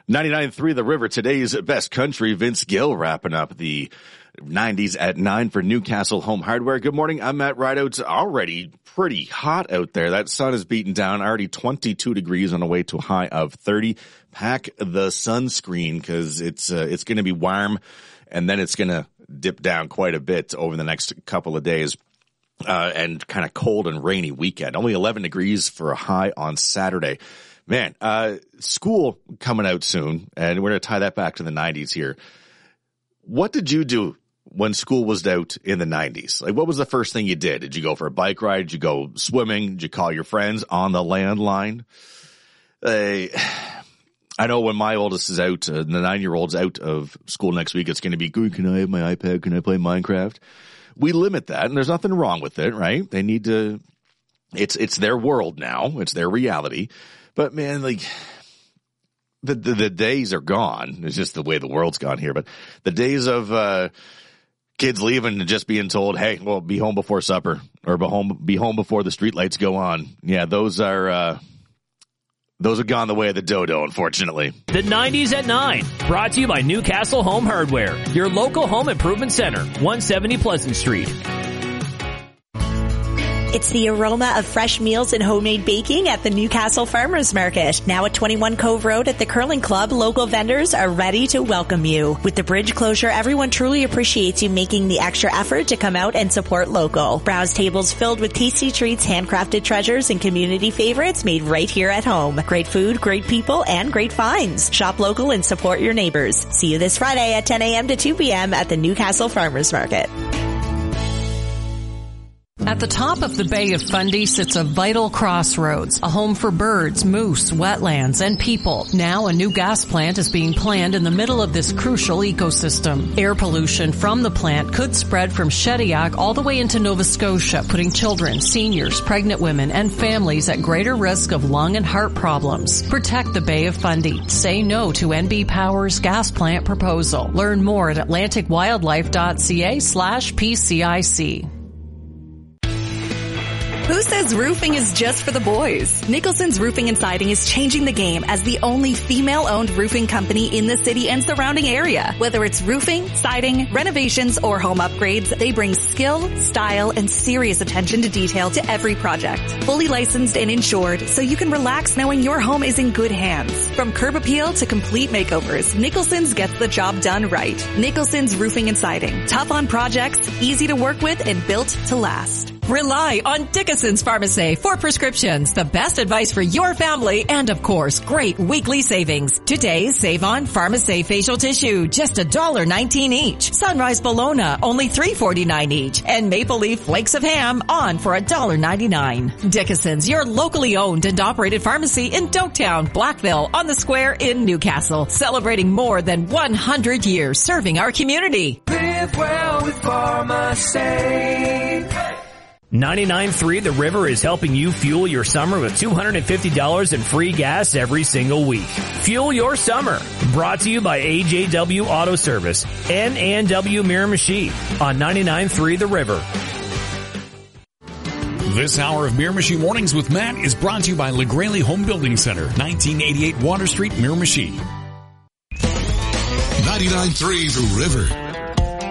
99.3 The River, today's best country. Vince Gill wrapping up the 90s at 9 for Newcastle Home Hardware. Good morning. I'm Matt Rideout. Already pretty hot out there. That sun is beaten down. Already 22 degrees on the way to a high of 30. Pack the sunscreen because it's going to be warm, and then it's going to dip down quite a bit over the next couple of days. And kind of cold and rainy weekend. Only 11 degrees for a high on Saturday. Man, school coming out soon, and we're going to tie that back to the 90s here. What did you do when school was out in the 90s? Like, what was the first thing you did? Did you go for a bike ride? Did you go swimming? Did you call your friends on the landline? I know when my oldest is out, the 9-year-old's out of school next week, it's going to be, can I have my iPad? Can I play Minecraft? We limit that, and there's nothing wrong with it, right? They need to, it's their world now. It's their reality. But man, like, the days are gone. It's just the way the world's gone here. But the days of, kids leaving and just being told, hey, well, be home before supper, or be home before the streetlights go on. Yeah, those have gone the way of the dodo, unfortunately. The 90s at 9, brought to you by Newcastle Home Hardware, your local home improvement center, 170 Pleasant Street. It's the aroma of fresh meals and homemade baking at the Newcastle Farmers Market. Now at 21 Cove Road at the Curling Club, local vendors are ready to welcome you. With the bridge closure, everyone truly appreciates you making the extra effort to come out and support local. Browse tables filled with tasty treats, handcrafted treasures, and community favorites made right here at home. Great food, great people, and great finds. Shop local and support your neighbors. See you this Friday at 10 a.m. to 2 p.m. at the Newcastle Farmers Market. At the top of the Bay of Fundy sits a vital crossroads, a home for birds, moose, wetlands, and people. Now a new gas plant is being planned in the middle of this crucial ecosystem. Air pollution from the plant could spread from Shediac all the way into Nova Scotia, putting children, seniors, pregnant women, and families at greater risk of lung and heart problems. Protect the Bay of Fundy. Say no to NB Power's gas plant proposal. Learn more at atlanticwildlife.ca/PCIC. Who says roofing is just for the boys? Nicholson's Roofing and Siding is changing the game as the only female-owned roofing company in the city and surrounding area. Whether it's roofing, siding, renovations, or home upgrades, they bring skill, style, and serious attention to detail to every project. Fully licensed and insured, so you can relax knowing your home is in good hands. From curb appeal to complete makeovers, Nicholson's gets the job done right. Nicholson's Roofing and Siding. Tough on projects, easy to work with, and built to last. Rely on Dickinson's Pharmacy for prescriptions, the best advice for your family, and of course, great weekly savings. Today, save on Pharmacy facial tissue, just $1.19 each. Sunrise Bologna, only $3.49 each. And Maple Leaf flakes of ham on for $1.99. Dickinson's, your locally owned and operated pharmacy in Doketown, Blackville, on the Square in Newcastle. Celebrating more than 100 years serving our community. Live well with Pharmacy. 99.3 The River is helping you fuel your summer with $250 in free gas every single week. Fuel your summer. Brought to you by AJW Auto Service and A&W Miramichi on 99.3 The River. This hour of Miramichi Mornings with Matt is brought to you by LaGraley Home Building Center, 1988 Water Street, Miramichi. 99.3 The River.